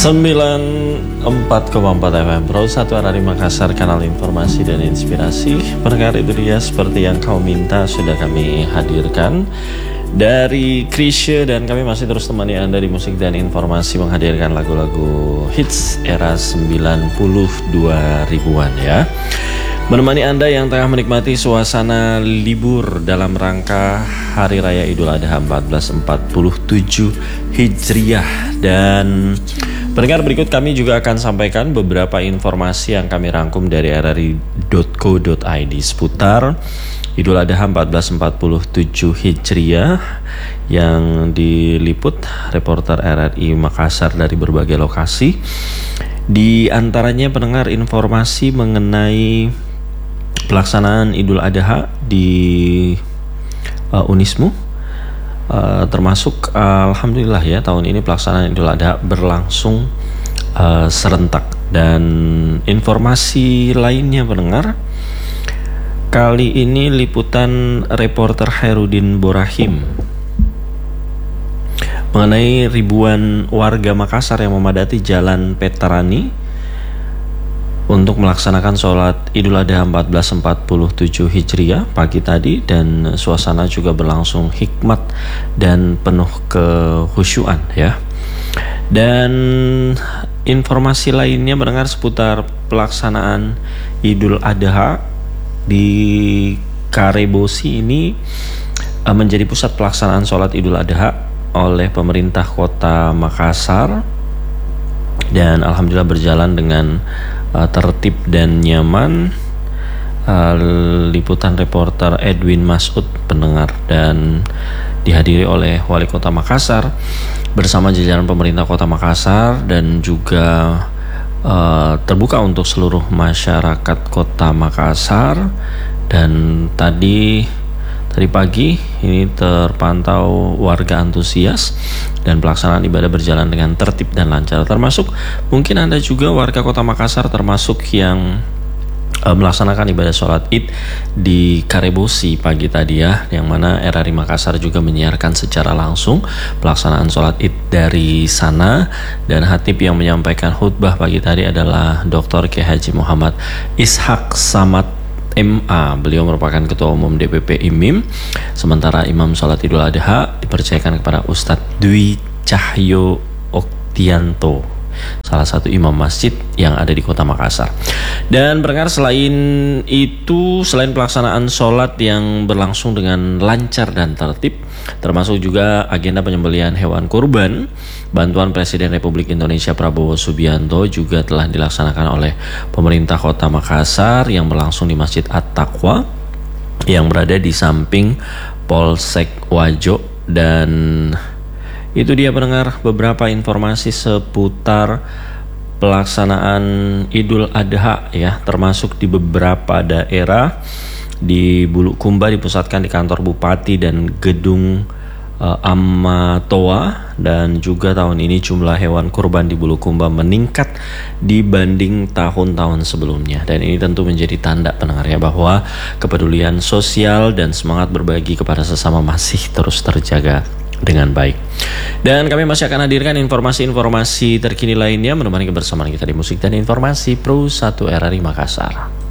94,4 FM Pro 1 RRI Makassar, kanal informasi dan inspirasi. Pendengar, itu dia seperti yang kau minta sudah kami hadirkan dari Krisye, dan kami masih terus temani Anda di musik dan informasi, menghadirkan lagu-lagu hits era 92 ribuan ya. Menemani Anda yang tengah menikmati suasana libur dalam rangka Hari Raya Idul Adha 1447 Hijriah. Dan pendengar, berikut kami juga akan sampaikan beberapa informasi yang kami rangkum dari rri.co.id seputar Idul Adha 1447 Hijriah yang diliput reporter RRI Makassar dari berbagai lokasi. Di antaranya, pendengar, informasi mengenai pelaksanaan Idul Adha di Unismu, termasuk alhamdulillah ya, tahun ini pelaksanaan Idul Adha berlangsung serentak. Dan informasi lainnya, pendengar, kali ini liputan reporter Herudin Borahim mengenai ribuan warga Makassar yang memadati Jalan Petarani untuk melaksanakan sholat Idul Adha 1447 Hijriah pagi tadi, dan suasana juga berlangsung hikmat dan penuh kehusyuan ya. Dan informasi lainnya, mendengar seputar pelaksanaan Idul Adha di Karebosi ini menjadi pusat pelaksanaan sholat Idul Adha oleh pemerintah kota Makassar, dan alhamdulillah berjalan dengan tertib dan nyaman. Liputan reporter Edwin Masud, pendengar, dan dihadiri oleh Wali Kota Makassar bersama jajaran pemerintah Kota Makassar, dan juga terbuka untuk seluruh masyarakat Kota Makassar. Dan tadi pagi ini terpantau warga antusias dan pelaksanaan ibadah berjalan dengan tertib dan lancar. Termasuk mungkin Anda juga warga Kota Makassar, termasuk yang melaksanakan ibadah sholat id di Karebosi pagi tadi ya, yang mana RRI Makassar juga menyiarkan secara langsung pelaksanaan sholat id dari sana. Dan khatib yang menyampaikan khutbah pagi tadi adalah Dr. Kiai Haji Muhammad Ishak Samad MA. Beliau merupakan Ketua Umum DPP IMIM, sementara Imam Sholat Idul Adha dipercayakan kepada Ustadz Dwi Cahyo Oktianto, salah satu imam masjid yang ada di Kota Makassar. Dan pendengar, selain itu, selain pelaksanaan sholat yang berlangsung dengan lancar dan tertib, termasuk juga agenda penyembelihan hewan kurban, bantuan Presiden Republik Indonesia Prabowo Subianto juga telah dilaksanakan oleh pemerintah Kota Makassar yang berlangsung di Masjid At-Taqwa yang berada di samping Polsek Wajo. Dan itu dia, pendengar, beberapa informasi seputar pelaksanaan Idul Adha ya, termasuk di beberapa daerah. Di Bulukumba dipusatkan di kantor bupati dan gedung Amatoa, dan juga tahun ini jumlah hewan kurban di Bulukumba meningkat dibanding tahun-tahun sebelumnya. Dan ini tentu menjadi tanda, pendengar ya, bahwa kepedulian sosial dan semangat berbagi kepada sesama masih terus terjaga dengan baik. Dan kami masih akan hadirkan informasi-informasi terkini lainnya menemani kebersamaan kita di musik dan informasi Pro 1 RRI Makassar.